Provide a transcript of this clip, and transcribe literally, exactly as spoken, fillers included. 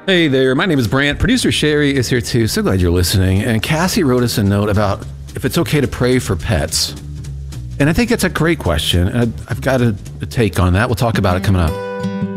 Hey there, my name is Brant. Producer Sherry is here too. So glad you're listening. And Cassie wrote us a note about if it's okay to pray for pets. And I think that's a great question. And I've got a, a take on that. We'll talk about it coming up.